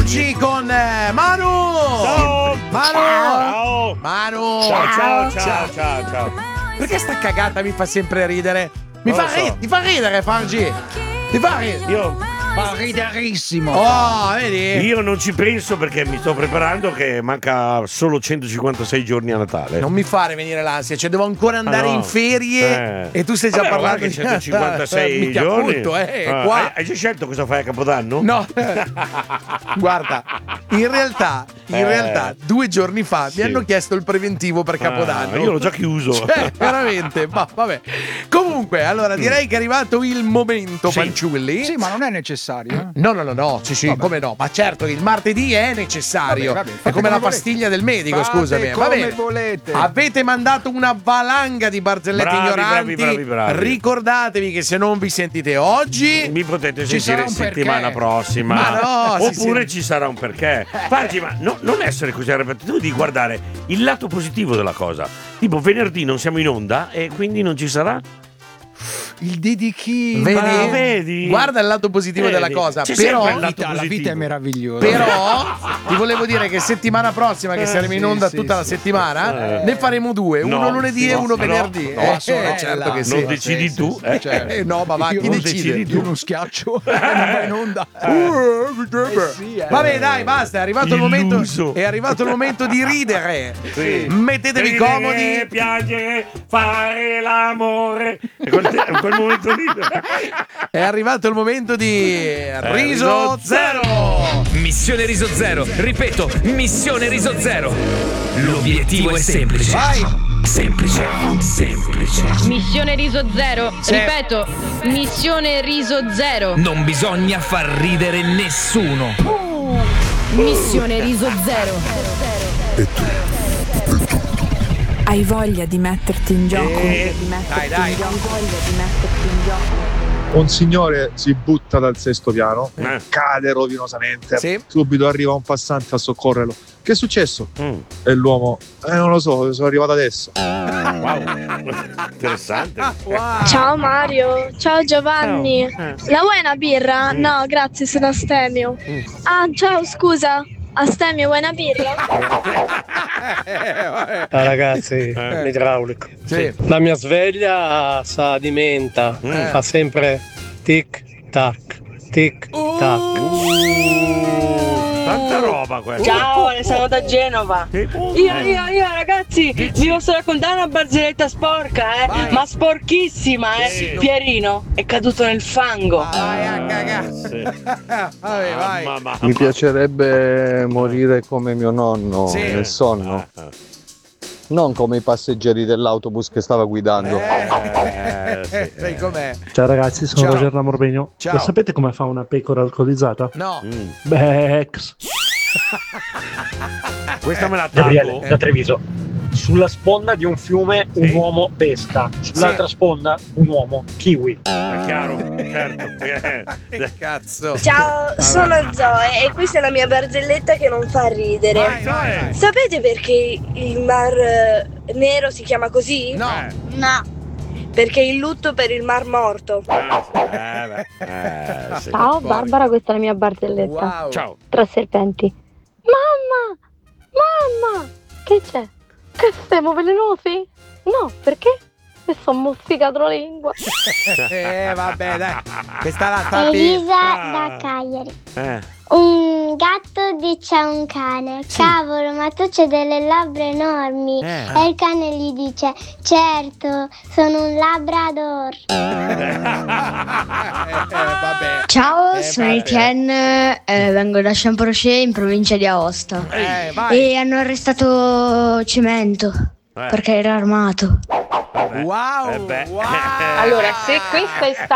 oggi con Manu. Ciao. Manu. Ciao. Manu. Ciao. Perché sta cagata mi fa sempre ridere? Ti fa ridere, Fargi. Ti fa ridere. Io Fa riderissimo. Oh, vedi? Io non ci penso perché mi sto preparando che manca solo 156 giorni a Natale. Non mi fare venire l'ansia, cioè devo ancora andare no. in ferie e tu stai già Vabbè, parlando guarda che 156 Minchia, giorni. appunto, qua. Hai già scelto cosa fai a Capodanno? No, guarda, in realtà 2 giorni fa mi hanno chiesto il preventivo per Capodanno. Io l'ho già chiuso. Cioè, veramente, ma vabbè. Comunque, allora direi che è arrivato il momento, fanciulli. Sì, ma non è necessario. No, sì, Vabbè. come no? Ma certo, il martedì è necessario. Vabbè, è fate come la come pastiglia del medico, Fate scusami. Va come bene. volete. Avete mandato una valanga di barzellette ignoranti. Bravi. Ricordatevi che se non vi sentite oggi Mi potete Ci sarà sentire un settimana perché. prossima. Ma no, oppure sì. ci sarà un perché. Fargi, ma non essere così arrabbiato. Tu devi guardare il lato positivo della cosa. Tipo venerdì non siamo in onda e quindi non ci sarà. Il dedichino. Vedi? Guarda il lato positivo Vedi? della cosa. C'è Però sempre il lato La vita positivo. è meravigliosa. Però ti volevo dire che settimana prossima, che saremo in onda tutta la settimana, ne faremo 2, No, uno lunedì e uno no, venerdì. no, certo che sì. Non decidi tu. Cioè, no, ma va, chi Io decide? Io non schiaccio. Non va in onda. Vabbè, dai, basta, è arrivato il momento. Illuso. È arrivato il momento di ridere. Sì. Mettetevi Ridere, comodi. piangere, fare l'amore. È quel momento lì. È arrivato il momento di Riso Zero. Missione Riso Zero. Ripeto, Missione Riso Zero. L'obiettivo è semplice. Vai. Semplice. Missione Riso Zero. Sì. Ripeto, Missione Riso Zero. Non bisogna far ridere nessuno. Missione Riso Zero. Hai voglia di metterti in gioco? Dai. Hai voglia di metterti in gioco? Un signore si butta dal sesto piano, Eh. cade rovinosamente. Sì. Subito arriva un passante a soccorrerlo. Che è successo? Mm. E l'uomo, non lo so, sono arrivato adesso. Wow. Interessante. Ciao Mario, ciao Giovanni. La vuoi una birra? No, grazie, sono astemio. Ah, ciao, scusa. Astemio, vuoi una birra? Ragazzi, l'idraulico. Sì. La mia sveglia sa di menta, fa sempre tic tac, tic tac. Tanta roba questa. Ciao, sono da Genova. Io ragazzi, vi posso raccontare una barzelletta sporca, Vai. ma sporchissima, Pierino è caduto nel fango. Vai a cagare. Vabbè, vai. Mamma. Mi piacerebbe morire come mio nonno Sì. nel sonno, non come i passeggeri dell'autobus che stava guidando. Sì. Sai com'è? Ciao ragazzi, sono Ciao. Roger Lamorvegno. Ciao. Lo sapete come fa una pecora alcolizzata? No. Bex. Questa me la Gabriele, tappo. da Treviso. Sulla sponda di un fiume un Sì. uomo pesca, sull'altra sponda un uomo kiwi. È chiaro, certo. Che cazzo. Ciao, sono Zoe e questa è la mia barzelletta che non fa ridere. Vai. Sapete perché il mar nero si chiama così? No. No. Perché è il lutto per il mar morto. Sì. Ciao Barbara, questa è la mia barzelletta. Wow. Ciao. Tra serpenti. Mamma, che c'è? Che siamo velenosi? No, perché? Mi sono mozzicato la lingua. Vabbè, dai. Questa la sta da Cagliari. Un gatto dice a un cane: cavolo, ma tu c'hai delle labbra enormi. E il cane gli dice: certo, sono un labrador. Vabbè. Ciao, sono sono Etienne, vengo da Champrochet in provincia di Aosta. Vai. E hanno arrestato Cemento perché era armato. Wow. Eh beh. Wow. Allora, se questa è stata